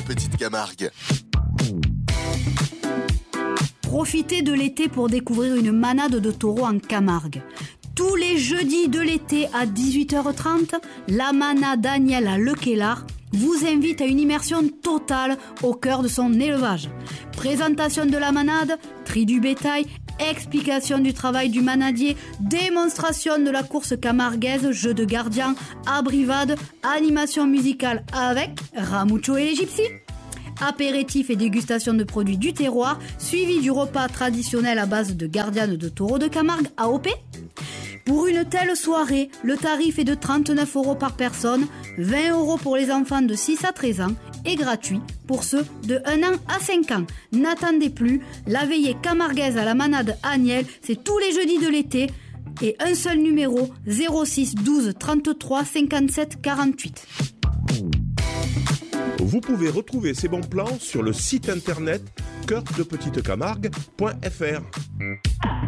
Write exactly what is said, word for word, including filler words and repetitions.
Petite Camargue. Profitez de l'été pour découvrir une manade de taureaux en Camargue. Tous les jeudis de l'été à dix-huit heures trente, la manade Daniel à Lequelard vous invite à une immersion totale au cœur de son élevage. Présentation de la manade, tri du bétail, explication du travail du manadier, démonstration de la course camarguaise, jeu de gardien, abrivade, animation musicale avec Ramucho et les gypsies. Apéritif et dégustation de produits du terroir, suivi du repas traditionnel à base de gardiane de taureau de Camargue, A O P. Pour une telle soirée, le tarif est de trente-neuf euros par personne, vingt euros pour les enfants de six à treize ans et gratuit pour ceux de un an à cinq ans. N'attendez plus, la veillée camarguaise à la manade Agnelle, c'est tous les jeudis de l'été et un seul numéro zéro six douze trente-trois cinquante-sept quarante-huit. Vous pouvez retrouver ces bons plans sur le site internet cœur de petite camargue point f r.